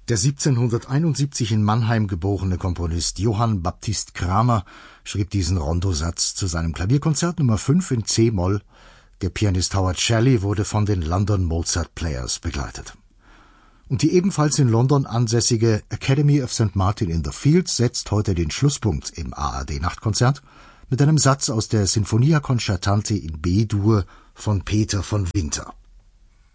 Der 1771 in Mannheim geborene Komponist Johann Baptist Cramer schrieb diesen Rondosatz zu seinem Klavierkonzert Nummer 5 in C-Moll. Der Pianist Howard Shelley wurde von den London Mozart Players begleitet. Und die ebenfalls in London ansässige Academy of St. Martin in the Fields setzt heute den Schlusspunkt im ARD-Nachtkonzert mit einem Satz aus der Sinfonia Concertante in B-Dur von Peter von Winter.